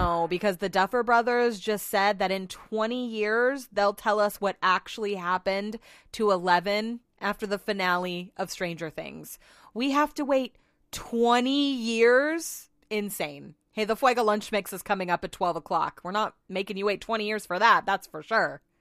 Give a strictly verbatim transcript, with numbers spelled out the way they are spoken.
know, because the Duffer Brothers just said that in twenty years, they'll tell us what actually happened to Eleven after the finale of Stranger Things. We have to wait twenty years? Insane. Hey, the Fuego Lunch Mix is coming up at twelve o'clock. We're not making you wait twenty years for that, that's for sure.